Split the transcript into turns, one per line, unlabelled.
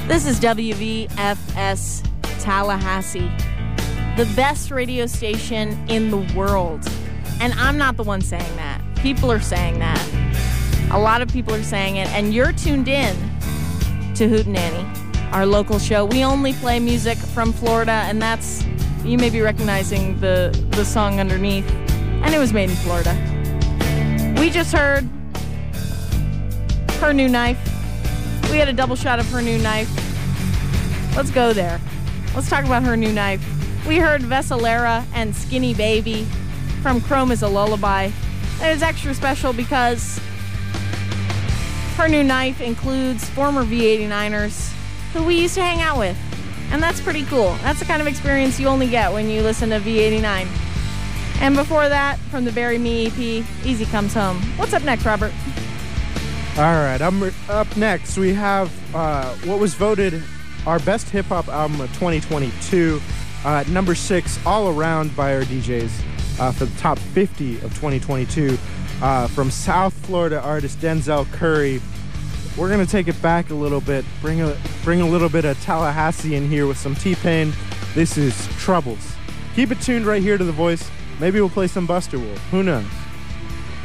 This is WVFS Tallahassee, the best radio station in the world. And I'm not the one saying that. People are saying that. A lot of people are saying it. And you're tuned in to Hootenanny, our local show. We only play music from Florida, and that's, you may be recognizing the song underneath. And it was made in Florida. We just heard Her New Knife. We had a double shot of Her New Knife. Let's go there. Let's talk about Her New Knife. We heard Vesalera and Skinny Baby from Chrome is a Lullaby. It is extra special because Her New Knife includes former V89ers who we used to hang out with. And that's pretty cool. That's the kind of experience you only get when you listen to V89. And before that, from the Bury Me EP, Easy Comes Home. What's up next, Robert?
All right, up next. We have what was voted our best hip-hop album of 2022. Number 6, All Around by our DJs for the top 50 of 2022 from South Florida artist Denzel Curry. We're going to take it back a little bit, bring a little bit of Tallahassee in here with some T-Pain. This is Troubles. Keep it tuned right here to The Voice. Maybe we'll play some Buster Wolf. Who knows?